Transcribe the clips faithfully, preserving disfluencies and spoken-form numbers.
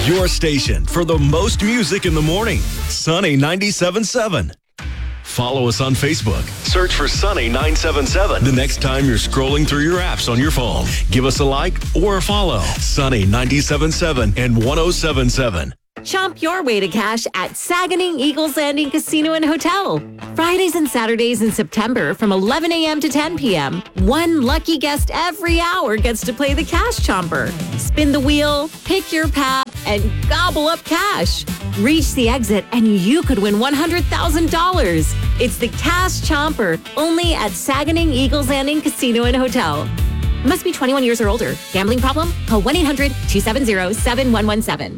Your station for the most music in the morning. Sunny ninety-seven point seven. Follow us on Facebook. Search for Sunny nine seven seven. The next time you're scrolling through your apps on your phone, give us a like or a follow. Sunny ninety-seven point seven and one oh seven point seven. Chomp your way to cash at Saganing Eagles Landing Casino and Hotel. Fridays and Saturdays in September from eleven a.m. to ten p.m. One lucky guest every hour gets to play the Cash Chomper. Spin the wheel, pick your path, and gobble up cash. Reach the exit and you could win one hundred thousand dollars. It's the Cash Chomper, only at Saganing Eagles Landing Casino and Hotel. Must be twenty-one years or older. Gambling problem? Call one eight hundred two seven zero seven one one seven.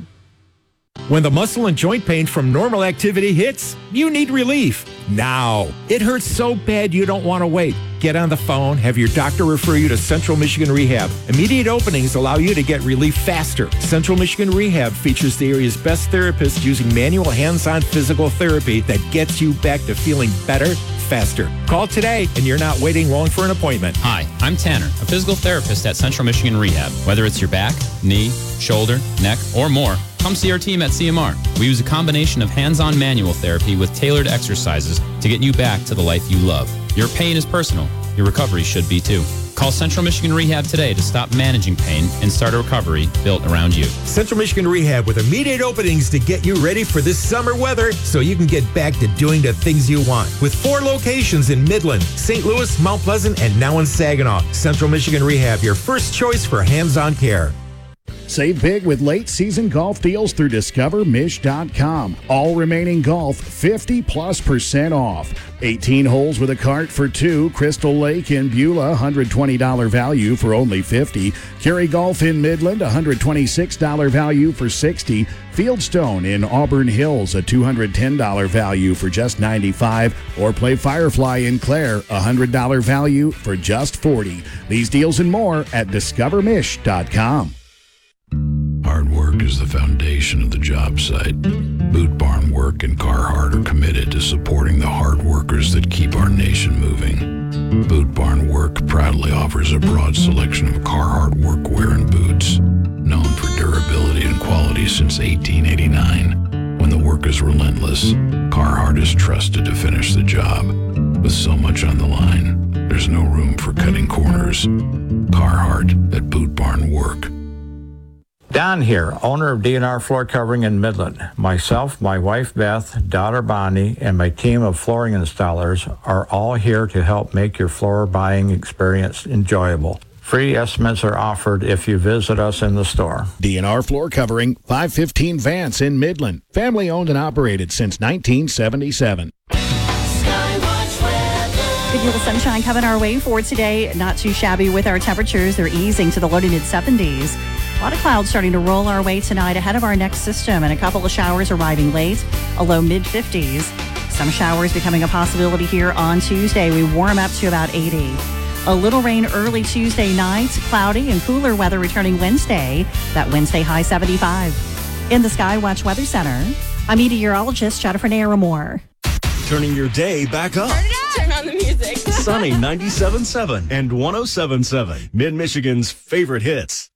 When the muscle and joint pain from normal activity hits, you need relief now. It hurts so bad you don't want to wait. Get on the phone, have your doctor refer you to Central Michigan Rehab. Immediate openings allow you to get relief faster. Central Michigan Rehab features the area's best therapists using manual hands-on physical therapy that gets you back to feeling better faster. Call today and you're not waiting long for an appointment. Hi, I'm Tanner, a physical therapist at Central Michigan Rehab. Whether it's your back, knee, shoulder, neck, or more, come see our team at C M R. We use a combination of hands-on manual therapy with tailored exercises to get you back to the life you love. Your pain is personal. Your recovery should be too. Call Central Michigan Rehab today to stop managing pain and start a recovery built around you. Central Michigan Rehab with immediate openings to get you ready for this summer weather so you can get back to doing the things you want. With four locations in Midland, Saint Louis, Mount Pleasant, and now in Saginaw. Central Michigan Rehab, your first choice for hands-on care. Save big with late season golf deals through discover mish dot com. All remaining golf fifty plus percent off. eighteen holes with a cart for two. Crystal Lake in Beulah, one hundred twenty dollars value for only fifty dollars. Kerry Golf in Midland, one hundred twenty-six dollars value for sixty dollars. Fieldstone in Auburn Hills, a two hundred ten dollars value for just ninety-five dollars. Or play Firefly in Clare, one hundred dollars value for just forty dollars. These deals and more at discover mish dot com. Hard work is the foundation of the job site. Boot Barn Work and Carhartt are committed to supporting the hard workers that keep our nation moving. Boot Barn Work proudly offers a broad selection of Carhartt workwear and boots, known for durability and quality since eighteen eighty-nine. When the work is relentless, Carhartt is trusted to finish the job. With so much on the line, there's no room for cutting corners. Carhartt at Boot Barn Work. Don here, owner of D and R Floor Covering in Midland. Myself, my wife Beth, daughter Bonnie, and my team of flooring installers are all here to help make your floor buying experience enjoyable. Free estimates are offered if you visit us in the store. D and R Floor Covering, five fifteen Vance in Midland. Family owned and operated since nineteen seventy-seven. Good deal of sunshine coming our way for today. Not too shabby with our temperatures. They're easing to the low to mid seventies. A lot of clouds starting to roll our way tonight ahead of our next system, and a couple of showers arriving late, a low mid fifties. Some showers becoming a possibility here on Tuesday. We warm up to about eighty. A little rain early Tuesday night, cloudy and cooler weather returning Wednesday. That Wednesday high seventy-five. In the Skywatch Weather Center, I'm meteorologist Jennifer Naramore. Turning your day back up. Turn it up. Turn on the music. Sunny ninety-seven point seven and one oh seven point seven. Mid-Michigan's favorite hits.